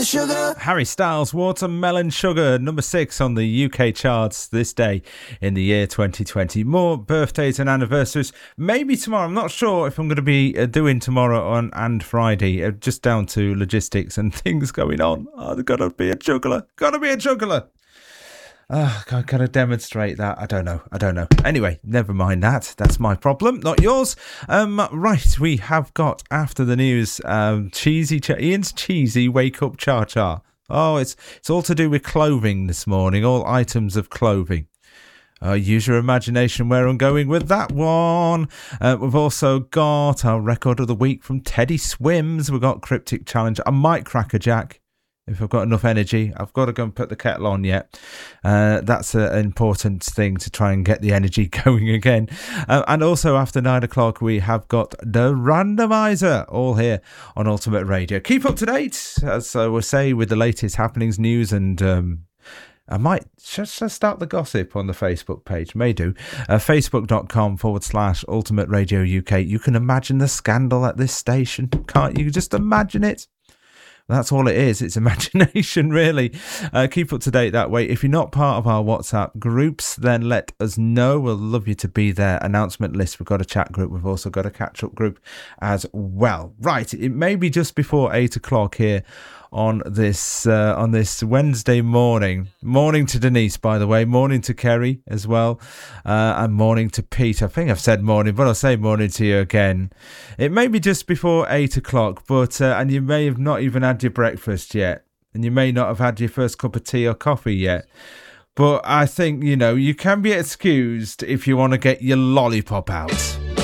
watermelon sugar. Harry Styles, Watermelon Sugar, number 6 on the UK charts this day in the year 2020. More birthdays and anniversaries. Maybe tomorrow. I'm not sure if I'm going to be doing tomorrow and Friday, just down to logistics and things going on. Oh, there's got to be a juggler. Got to be a juggler. Can I demonstrate that? I don't know. Anyway, never mind that. That's my problem, not yours. Right, we have got, after the news, Ian's cheesy wake-up cha-cha. Oh, it's all to do with clothing this morning, all items of clothing. Use your imagination where I'm going with that one. We've also got our record of the week from Teddy Swims. We've got Cryptic Challenge. I might crack a jack if I've got enough energy. I've got to go and put the kettle on yet. That's an important thing to try and get the energy going again. And also after 9 o'clock, we have got the randomizer, all here on Ultimate Radio. Keep up to date, as I will say, with the latest happenings, news, and I might just start the gossip on the Facebook page. May do. Facebook.com/Ultimate Radio UK. You can imagine the scandal at this station. Can't you just imagine it? That's all it is. It's imagination, really. Keep up to date that way. If you're not part of our WhatsApp groups, then let us know. We'll love you to be there. Announcement list. We've got a chat group. We've also got a catch-up group as well. Right. It may be just before 8 o'clock here on this Wednesday morning. Morning to Denise, by the way. Morning to Kerry as well. And morning to Pete. I think I've said morning, but I'll say morning to you again. It may be just before 8 o'clock, but and you may have not even had your breakfast yet. And you may not have had your first cup of tea or coffee yet. But I think, you can be excused if you want to get your lollipop out.